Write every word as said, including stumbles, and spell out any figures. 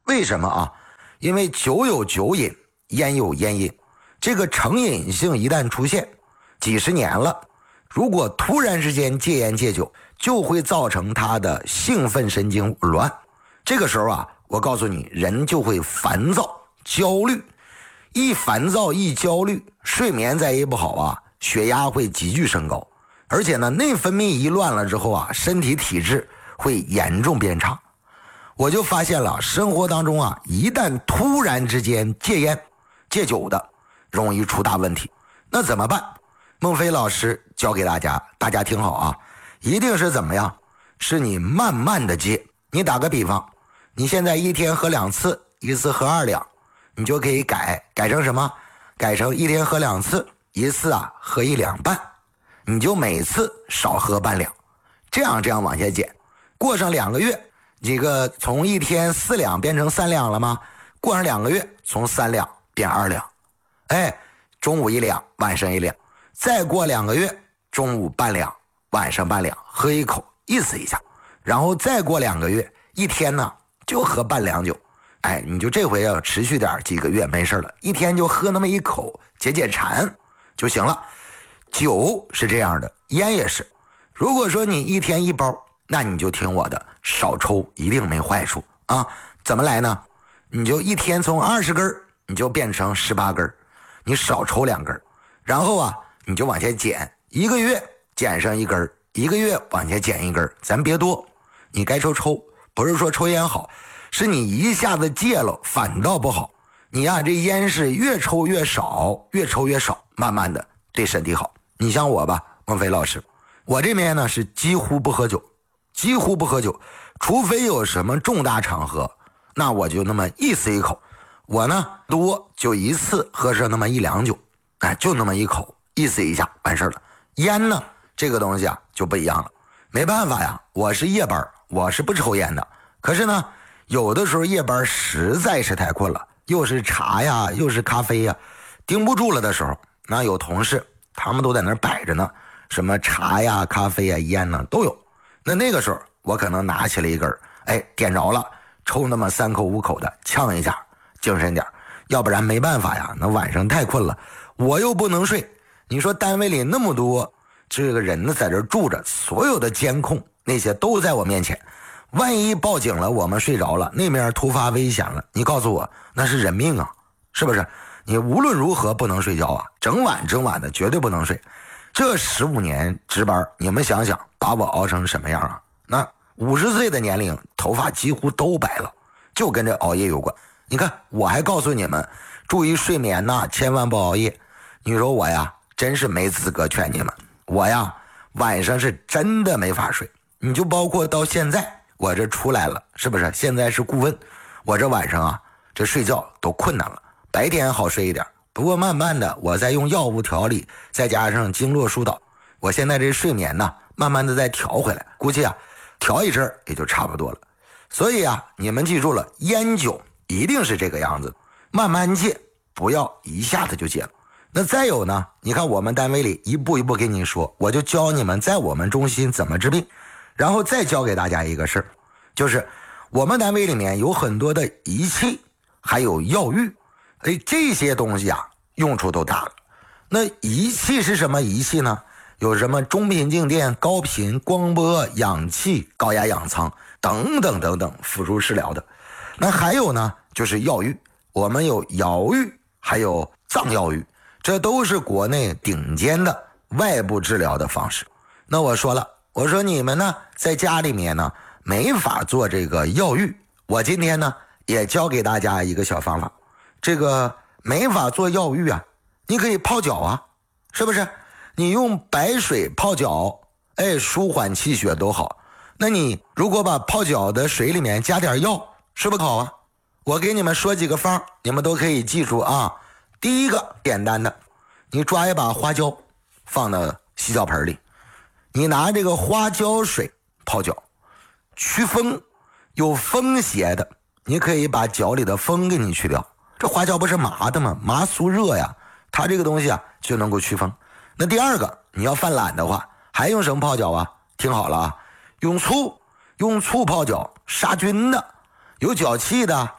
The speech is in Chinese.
为什么啊？因为酒有酒瘾，烟有烟瘾，这个成瘾性一旦出现，几十年了，如果突然之间戒烟戒酒，就会造成他的兴奋神经紊乱。这个时候啊，我告诉你，人就会烦躁、焦虑。一烦躁一焦虑，睡眠再一不好啊，血压会急剧升高，而且呢，内分泌一乱了之后啊，身体体质会严重变差。我就发现了，生活当中啊，一旦突然之间戒烟戒酒的，容易出大问题。那怎么办？孟非老师教给大家，大家听好啊，一定是怎么样？是你慢慢的戒。你打个比方，你现在一天喝两次，一次喝二两，你就可以改改成什么？改成一天喝两次，一次啊喝一两半，你就每次少喝半两，这样这样往下减。过上两个月，这个从一天四两变成三两了吗？过上两个月，从三两变二两，哎，中午一两，晚上一两。再过两个月，中午半两，晚上半两，喝一口意思一下。然后再过两个月，一天呢就喝半两酒。哎，你就这回要持续点几个月没事了，一天就喝那么一口解解馋就行了。酒是这样的，烟也是。如果说你一天一包，那你就听我的，少抽一定没坏处啊。怎么来呢？你就一天从二十根你就变成十八根，你少抽两根，然后啊你就往下减，一个月减上一根，一个月往下减一根，咱别多，你该抽抽，不是说抽烟好，是你一下子戒了反倒不好。你呀、啊、这烟是越抽越少，越抽越少，慢慢的对身体好。你像我吧，孟非老师，我这边呢是几乎不喝酒，几乎不喝酒，除非有什么重大场合，那我就那么意思一口。我呢多就一次喝上那么一两酒，哎，就那么一口意思一下完事了。烟呢这个东西啊就不一样了，没办法呀，我是夜班，我是不抽烟的。可是呢有的时候夜班实在是太困了，又是茶呀又是咖啡呀，盯不住了的时候，那有同事他们都在那儿摆着呢，什么茶呀咖啡呀烟呢都有。那那个时候我可能拿起了一根，哎，点着了，抽那么三口五口的呛一下，精神点。要不然没办法呀，那晚上太困了，我又不能睡。你说单位里那么多这个人呢在这住着，所有的监控那些都在我面前，万一报警了，我们睡着了，那边突发危险了，你告诉我那是人命啊，是不是？你无论如何不能睡觉啊，整晚整晚的绝对不能睡。这十五年值班，你们想想把我熬成什么样啊？那五十岁的年龄头发几乎都白了，就跟这熬夜有关。你看我还告诉你们注意睡眠呐，千万不熬夜。你说我呀真是没资格劝你们，我呀晚上是真的没法睡。你就包括到现在我这出来了，是不是？现在是顾问，我这晚上啊这睡觉都困难了，白天好睡一点，不过慢慢的我在用药物调理，再加上经络疏导，我现在这睡眠呢慢慢的再调回来，估计啊调一阵也就差不多了。所以啊你们记住了，烟酒一定是这个样子，慢慢戒，不要一下子就戒了。那再有呢，你看我们单位里一步一步跟你说，我就教你们在我们中心怎么治病，然后再教给大家一个事儿，就是我们单位里面有很多的仪器还有药浴，哎，这些东西啊用处都大了。那仪器是什么仪器呢？有什么中频静电、高频光波、氧气、高压氧舱等等等等辅助治疗的。那还有呢就是药浴，我们有瑶浴还有藏药浴，这都是国内顶尖的外部治疗的方式。那我说了，我说你们呢在家里面呢没法做这个药浴，我今天呢也教给大家一个小方法。这个没法做药浴啊，你可以泡脚啊，是不是？你用白水泡脚，哎，舒缓气血都好。那你如果把泡脚的水里面加点药，是不是好啊？我给你们说几个方，你们都可以记住啊。第一个简单的，你抓一把花椒放到洗脚盆里，你拿这个花椒水泡脚，驱风，有风邪的你可以把脚里的风给你去掉。这花椒不是麻的吗？麻酥热呀，它这个东西啊就能够驱风。那第二个，你要犯懒的话，还用什么泡脚啊？听好了啊，用醋，用醋泡脚，杀菌的。有脚气的